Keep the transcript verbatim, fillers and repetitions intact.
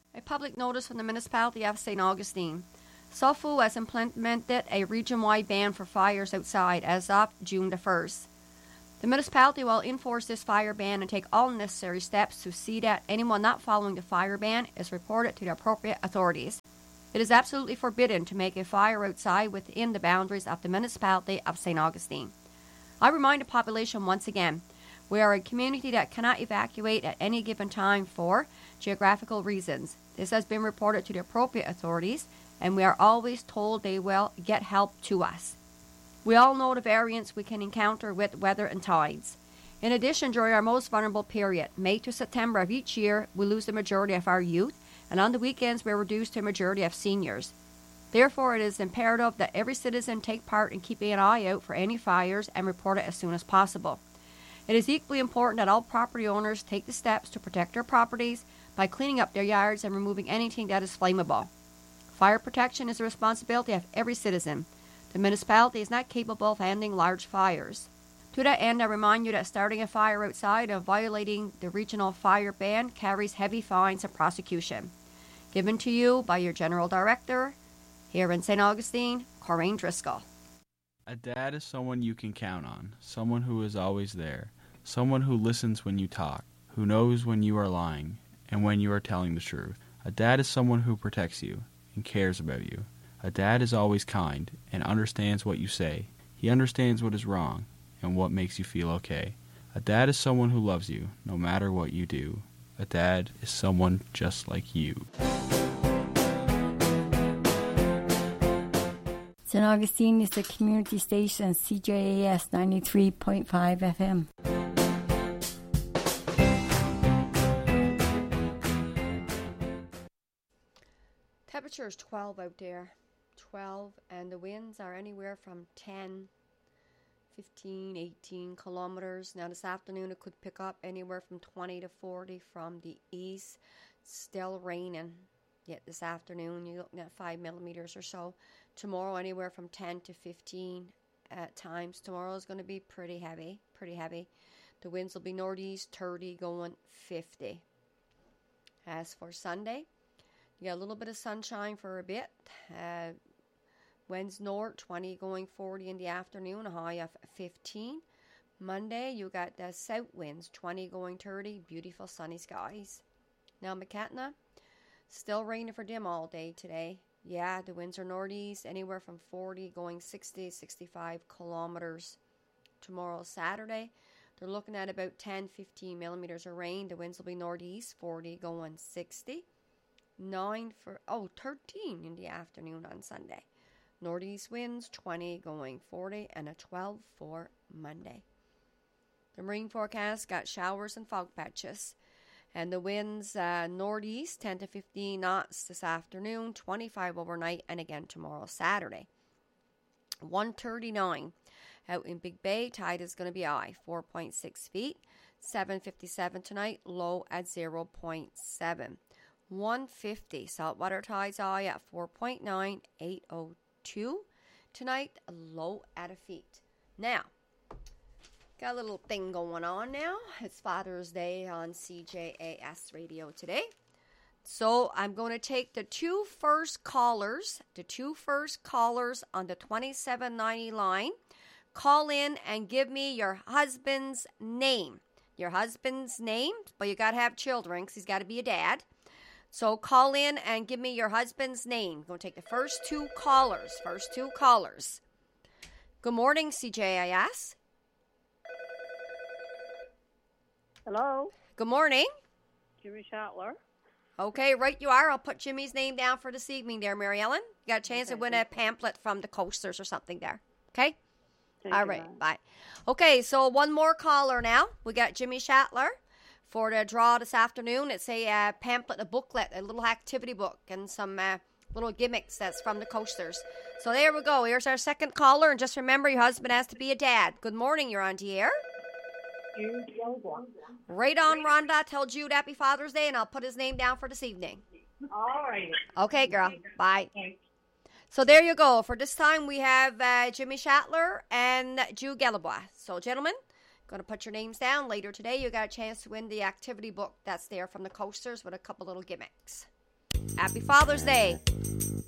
A public notice from the municipality of Saint Augustine. SOFU has implemented a region-wide ban for fires outside as of June the first. The municipality will enforce this fire ban and take all necessary steps to see that anyone not following the fire ban is reported to the appropriate authorities. It is absolutely forbidden to make a fire outside within the boundaries of the municipality of Saint Augustine. I remind the population once again, we are a community that cannot evacuate at any given time for geographical reasons. This has been reported to the appropriate authorities, and we are always told they will get help to us. We all know the variance we can encounter with weather and tides. In addition, during our most vulnerable period, May to September of each year, we lose the majority of our youth, and on the weekends we're reduced to a majority of seniors. Therefore, it is imperative that every citizen take part in keeping an eye out for any fires and report it as soon as possible. It is equally important that all property owners take the steps to protect their properties by cleaning up their yards and removing anything that is flammable. Fire protection is the responsibility of every citizen. The municipality is not capable of ending large fires. To that end, I remind you that starting a fire outside and violating the regional fire ban carries heavy fines and prosecution. Given to you by your General Director, here in Saint Augustine, Corinne Driscoll. A dad is someone you can count on, someone who is always there, someone who listens when you talk, who knows when you are lying and when you are telling the truth. A dad is someone who protects you and cares about you. A dad is always kind and understands what you say. He understands what is wrong and what makes you feel okay. A dad is someone who loves you no matter what you do. A dad is someone just like you. Saint Augustine is the community station, C J A S ninety-three point five F M. Temperature is twelve out there. twelve, and the winds are anywhere from ten, fifteen, eighteen kilometers. Now this afternoon it could pick up anywhere from twenty to forty from the east. Still raining yet this afternoon. You're looking at five millimeters or so. Tomorrow anywhere from ten to fifteen at times. Tomorrow is going to be pretty heavy, pretty heavy. The winds will be northeast thirty going fifty. As for Sunday, you got a little bit of sunshine for a bit. Uh, winds north twenty going forty in the afternoon, a high of fifteen. Monday, you got the south winds twenty going thirty, beautiful sunny skies. Now Macketna, still raining for dim all day today. Yeah, the winds are northeast, anywhere from forty going sixty, sixty-five kilometers. Tomorrow, Saturday, they're looking at about ten, fifteen millimeters of rain. The winds will be northeast, forty going sixty. nine for, oh, thirteen in the afternoon on Sunday. Northeast winds, twenty going forty, and a twelve for Monday. The marine forecast got showers and fog patches. And the winds uh, northeast, ten to fifteen knots this afternoon, twenty-five overnight, and again tomorrow, Saturday. one thirty-nine out in Big Bay, tide is going to be high, four point six feet. seven fifty-seven tonight, low at zero point seven. one fifty, saltwater tides high at four point nine, eight oh two. Tonight, low at a feet. Now, got a little thing going on now. It's Father's Day on C J A S radio today. So I'm going to take the two first callers, the two first callers on the twenty-seven ninety line. Call in and give me your husband's name. Your husband's name, but you got to have children because he's got to be a dad. So call in and give me your husband's name. I'm going to take the first two callers. First two callers. Good morning, C J A S. Hello. Good morning. Jimmy Shatler. Okay, right you are. I'll put Jimmy's name down for this evening there, Mary Ellen. You got a chance Okay, to win a pamphlet from the Coasters or something there. Okay? Thank All you, right, Mom. bye. Okay, so one more caller now. We got Jimmy Shatler for the draw this afternoon. It's a uh, pamphlet, a booklet, a little activity book, and some uh, little gimmicks that's from the Coasters. So there we go. Here's our second caller, and just remember your husband has to be a dad. Good morning. You're on the air. Right on, Rhonda. Tell Jude happy Father's Day, and I'll put his name down for this evening. All right. Okay, girl. Bye. So there you go. For this time, we have uh, Jimmy Shatler and Jude Gellibois. So, gentlemen, going to put your names down. Later today, you got a chance to win the activity book that's there from the Coasters with a couple little gimmicks. Happy Father's Day.